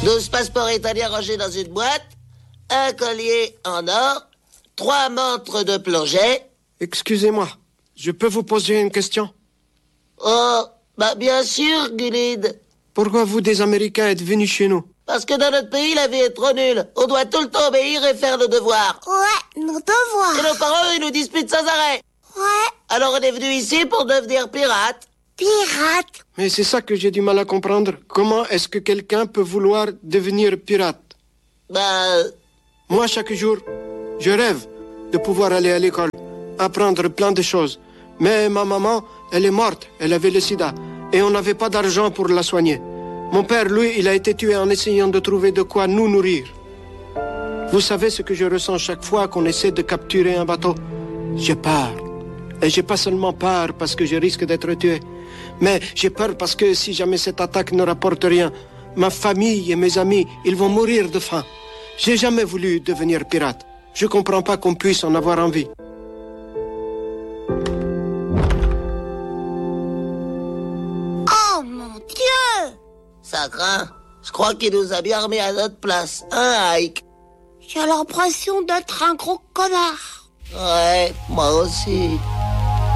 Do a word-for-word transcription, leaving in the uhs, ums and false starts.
douze passeports italiens rangés dans une boîte, un collier en or, trois montres de plongée. Excusez-moi, je peux vous poser une question? Oh, bah bien sûr, Gulid. Pourquoi vous, des Américains, êtes venus chez nous? Parce que dans notre pays, la vie est trop nulle. On doit tout le temps obéir et faire nos devoirs. Ouais, nos devoirs. Et nos parents, ils nous disputent sans arrêt. Ouais. Alors on est venu ici pour devenir pirate. Pirate? Mais c'est ça que j'ai du mal à comprendre. Comment est-ce que quelqu'un peut vouloir devenir pirate? Bah... Moi, chaque jour, je rêve de pouvoir aller à l'école, apprendre plein de choses. Mais ma maman, elle est morte, elle avait le sida. Et on n'avait pas d'argent pour la soigner. Mon père, lui, il a été tué en essayant de trouver de quoi nous nourrir. Vous savez ce que je ressens chaque fois qu'on essaie de capturer un bateau? J'ai peur. Et j'ai pas seulement peur parce que je risque d'être tué, mais j'ai peur parce que si jamais cette attaque ne rapporte rien, ma famille et mes amis, ils vont mourir de faim. J'ai jamais voulu devenir pirate. Je comprends pas qu'on puisse en avoir envie. Oh mon Dieu! Ça craint. Je crois qu'il nous a bien remis à notre place. Hein, Ike? J'ai l'impression d'être un gros connard. Ouais, moi aussi.